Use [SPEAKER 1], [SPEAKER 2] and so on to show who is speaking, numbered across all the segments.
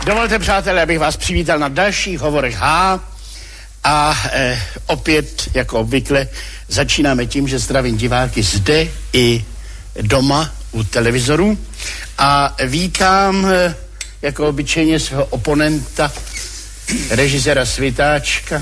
[SPEAKER 1] Dovolte, přátelé, abych vás přivítal na dalších hovorech H. A opět, jako obvykle, začínáme tím, že zdravím diváky zde i doma u televizoru. A vítám, jako obyčejně, svého oponenta, režiséra Svitáčka.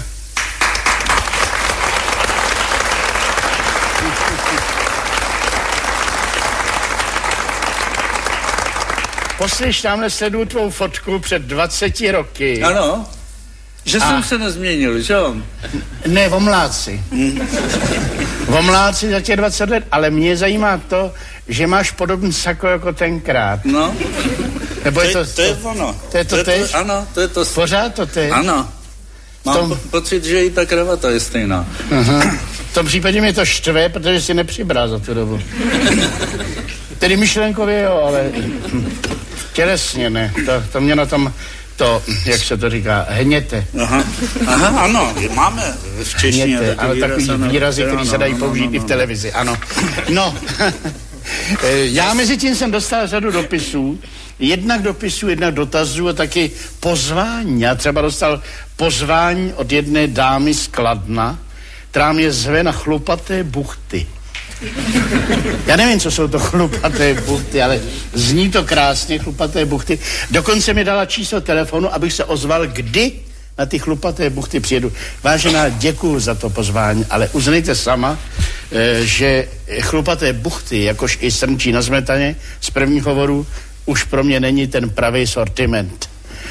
[SPEAKER 1] Poslyš, tamhle sleduju tvou fotku před 20 roky.
[SPEAKER 2] Ano, že jsem se nezměnil, že jo?
[SPEAKER 1] Ne, v omláci. V omláci za těch 20 let, ale mě zajímá to, že máš podobný sako jako tenkrát.
[SPEAKER 2] No.
[SPEAKER 1] Nebo
[SPEAKER 2] to je ono.
[SPEAKER 1] To je to tež?
[SPEAKER 2] Ano, to je to.
[SPEAKER 1] Pořád to tež?
[SPEAKER 2] Ano. Mám pocit, že i ta kravata je stejná.
[SPEAKER 1] V tom případě mě to štve, protože si nepřibral za tu dobu. Tedy myšlenkově jo, ale tělesně ne. To mě na tom, jak se to říká, hněte.
[SPEAKER 2] Aha, ano, máme v češtině.
[SPEAKER 1] Hněte, ale takový výrazy, které se dají použít i v televizi, ano. No, já mezi tím jsem dostal řadu dopisů, jednak dotazů a taky pozvání. Já třeba dostal pozvání od jedné dámy z Kladna, která mě zve na Chlupaté buchty. Já nevím, co jsou to Chlupaté buchty, ale zní to krásně, Chlupaté buchty. Dokonce mi dala číslo telefonu, abych se ozval, kdy na ty Chlupaté buchty přijedu. Vážená, děkuju za to pozvání, ale uznejte sama, že Chlupaté buchty, jakož i Srnčí na Smetaně z prvních hovorů, už pro mě není ten pravý sortiment.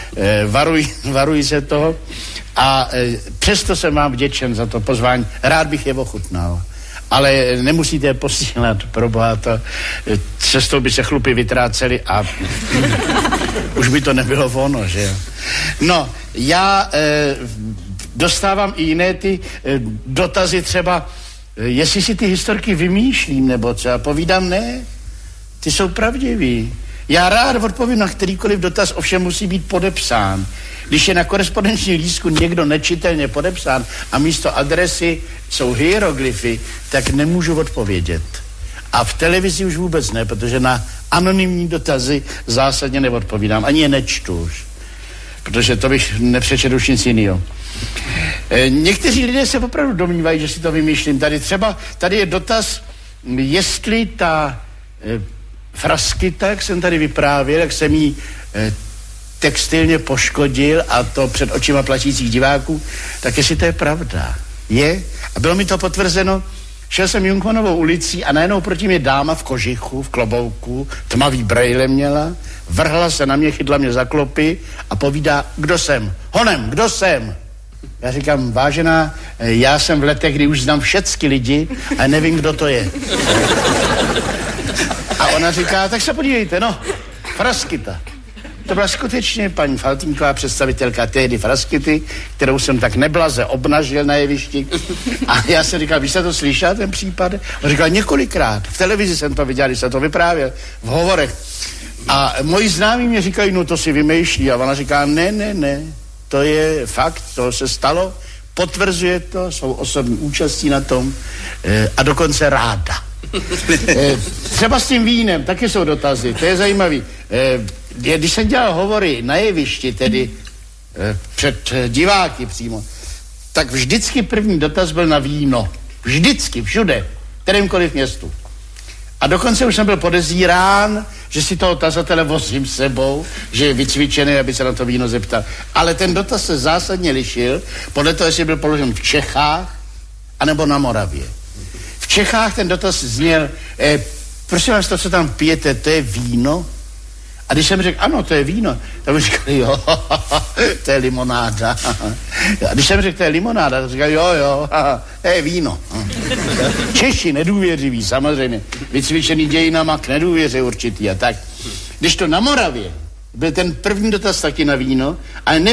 [SPEAKER 1] Varuji se toho a přesto jsem vám vděčen za to pozvání. Rád bych je ochutnal. Ale nemusíte je posílat, proboha, to cestou by se chlupy vytrácely a už by to nebylo ono, že jo. No, já dostávám i jiné ty dotazy třeba, jestli si ty historky vymýšlím, nebo co, já povídám, ne, ty jsou pravdivý. Já rád odpovím na kterýkoliv dotaz, ovšem musí být podepsán. Když je na korespondenční lístku někdo nečitelně podepsán a místo adresy jsou hieroglyfy, tak nemůžu odpovědět. A v televizi už vůbec ne, protože na anonymní dotazy zásadně neodpovídám. Ani je nečtu už, protože to bych nepřečetl už nic jiného. Někteří lidé se opravdu domnívají, že si to vymýšlím. Tady je dotaz, jestli ta Fraskyta, jak jsem tady vyprávěl, jak jsem jí textilně poškodil a to před očima platících diváků, tak jestli to je pravda. Je? A bylo mi to potvrzeno, šel jsem Junkmanovou ulicí a najednou proti mě dáma v kožichu, v klobouku, tmavý brejle měla, vrhla se na mě, chytla mě za klopy a povídá, kdo jsem? Honem, kdo jsem? Já říkám, vážená, já jsem v letech, kdy už znám všecky lidi a nevím, kdo to je. A ona říká, tak se podívejte, no, Fraskyta. To byla skutečně paní Faltínková, představitelka tehdy Fraskyty, kterou jsem tak neblaze obnažil na jevišti. A já jsem říkal, vy jste to slyšel, ten případ? On říkal, několikrát. V televizi jsem to viděl, když jsem to vyprávěl, v hovorech. A moji známí mě říkají, no to si vymýšlí. A ona říká, ne, to je fakt, to se stalo, potvrzuje to, jsou osobní účastí na tom a dokonce ráda. Třeba s tím vínem, taky jsou dotazy, to je zajímavý. Když jsem dělal hovory na jevišti, tedy před diváky přímo, tak vždycky první dotaz byl na víno. Vždycky, všude, kterémkoliv městu. A dokonce už jsem byl podezírán, že si toho tazatele vozím s sebou, že je vycvičený, aby se na to víno zeptal. Ale ten dotaz se zásadně lišil podle toho, jestli byl položen v Čechách anebo na Moravě. V Čechách ten dotaz zněl, prosím vás, to, co tam pijete, to je víno? A když jsem řekl, ano, to je víno, tak mi říkali, jo, to je limonáda. A když jsem řekl, to je limonáda, tak říkali, jo, to je víno. Češi nedůvěřiví, samozřejmě, vycvičený dějinama k nedůvěře určitý a tak. Když to na Moravě byl ten první dotaz taky na víno, ale